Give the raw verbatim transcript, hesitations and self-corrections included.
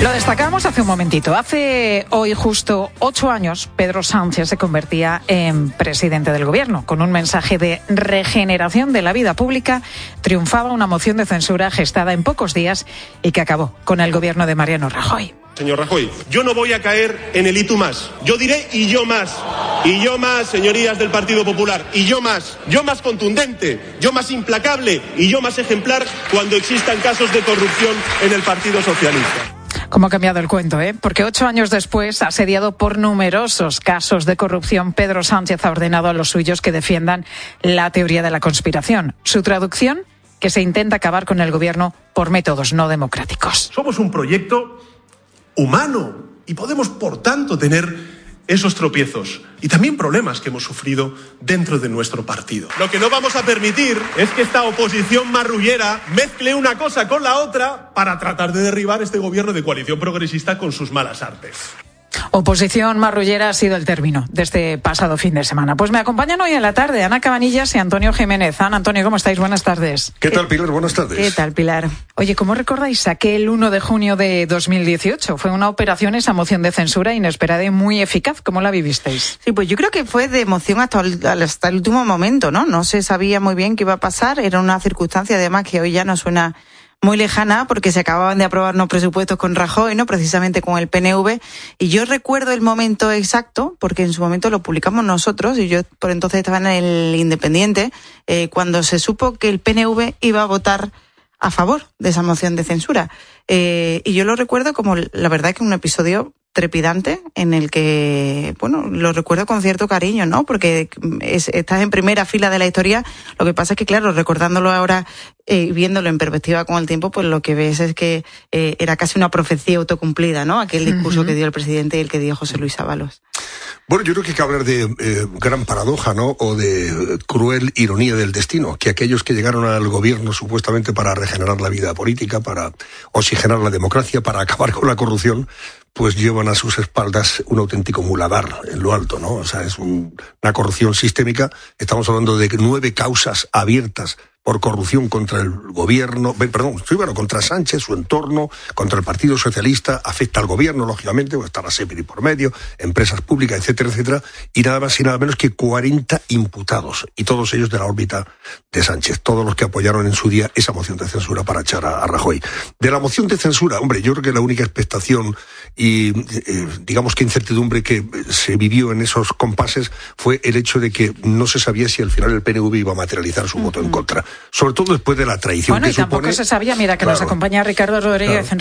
Lo destacamos hace un momentito. Hace hoy justo ocho años, Pedro Sánchez se convertía en presidente del gobierno. Con un mensaje de regeneración de la vida pública, triunfaba una moción de censura gestada en pocos días y que acabó con el gobierno de Mariano Rajoy. Señor Rajoy, yo no voy a caer en el y tú más. Yo diré y yo más. Y yo más, señorías del Partido Popular. Y yo más. Yo más contundente. Yo más implacable. Y yo más ejemplar cuando existan casos de corrupción en el Partido Socialista. Cómo ha cambiado el cuento, ¿eh? Porque ocho años después, asediado por numerosos casos de corrupción, Pedro Sánchez ha ordenado a los suyos que defiendan la teoría de la conspiración. Su traducción, que se intenta acabar con el gobierno por métodos no democráticos. Somos un proyecto humano y podemos, por tanto, tener esos tropiezos y también problemas que hemos sufrido dentro de nuestro partido. Lo que no vamos a permitir es que esta oposición marrullera mezcle una cosa con la otra para tratar de derribar este gobierno de coalición progresista con sus malas artes. Oposición marrullera ha sido el término de este pasado fin de semana. Pues me acompañan hoy en la tarde Ana Cabanillas y Antonio Jiménez. Ana, Antonio, ¿cómo estáis? Buenas tardes. ¿Qué tal, Pilar? Buenas tardes. ¿Qué tal, Pilar? Oye, ¿cómo recordáis aquel uno de junio de dos mil dieciocho? Fue una operación, esa moción de censura inesperada y muy eficaz. ¿Cómo la vivisteis? Sí, pues yo creo que fue de emoción hasta el, hasta el último momento, ¿no? No se sabía muy bien qué iba a pasar. Era una circunstancia, además, que hoy ya nos suena muy lejana, porque se acababan de aprobar unos presupuestos con Rajoy, ¿no? Precisamente con el P N V. Y yo recuerdo el momento exacto, porque en su momento lo publicamos nosotros, y yo por entonces estaba en el Independiente, eh, cuando se supo que el P N V iba a votar a favor de esa moción de censura. Eh, y yo lo recuerdo como, la verdad, que un episodio trepidante en el que, bueno, lo recuerdo con cierto cariño, ¿no? Porque es, estás en primera fila de la historia. Lo que pasa es que, claro, recordándolo ahora, eh, viéndolo en perspectiva con el tiempo, pues lo que ves es que eh, era casi una profecía autocumplida, ¿no? Aquel discurso uh-huh. que dio el presidente y el que dio José Luis Ábalos. Bueno, yo creo que hay que hablar de eh, gran paradoja, ¿no? O de eh, cruel ironía del destino, que aquellos que llegaron al gobierno supuestamente para regenerar la vida política, para oxigenar la democracia, para acabar con la corrupción, pues llevan a sus espaldas un auténtico muladar en lo alto, ¿no? O sea, es un, una corrupción sistémica. Estamos hablando de nueve causas abiertas por corrupción contra el gobierno, perdón, sí, bueno, contra Sánchez, su entorno, contra el Partido Socialista, afecta al gobierno, lógicamente, pues está la SEPIRI por medio, empresas públicas, etcétera, etcétera, y nada más y nada menos que cuarenta imputados, y todos ellos de la órbita de Sánchez, todos los que apoyaron en su día esa moción de censura para echar a, a Rajoy. De la moción de censura, hombre, yo creo que la única expectación y, eh, digamos que incertidumbre que se vivió en esos compases fue el hecho de que no se sabía si al final el P N V iba a materializar su uh-huh. voto en contra. Sobre todo después de la traición bueno, que y tampoco supone... se sabía, mira, que claro, nos acompaña Ricardo Rodríguez. claro.